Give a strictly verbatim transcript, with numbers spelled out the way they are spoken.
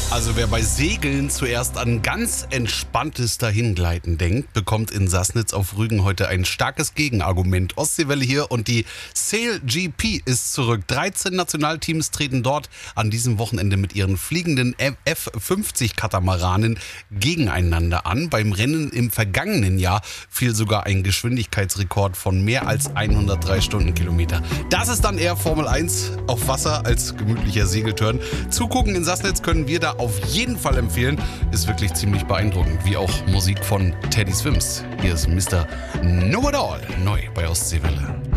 Also wer bei Segeln zuerst an ganz entspanntes Dahingleiten denkt, bekommt in Sassnitz auf Rügen heute ein starkes Gegenargument. Ostseewelle hier und die Sail G P ist zurück. dreizehn Nationalteams treten dort an diesem Wochenende mit ihren fliegenden F fünfzig Katamaranen gegeneinander an. Beim Rennen im vergangenen Jahr fiel sogar ein Geschwindigkeitsrekord von mehr als hundertdrei Stundenkilometer. Das ist dann eher Formel eins auf Wasser als gemütlicher Segeltörn. Zugucken in Sassnitz können wir da auf jeden Fall empfehlen. Ist wirklich ziemlich beeindruckend, wie auch Musik von Teddy Swims. Hier ist Mister Know It All, neu bei Ostseewelle.